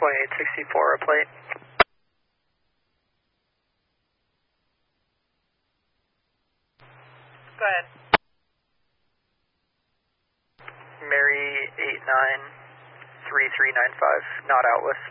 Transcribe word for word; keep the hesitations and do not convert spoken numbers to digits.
twenty-eight sixty-four, a plate. Go ahead. Mary eight nine three three nine five, not Outwith.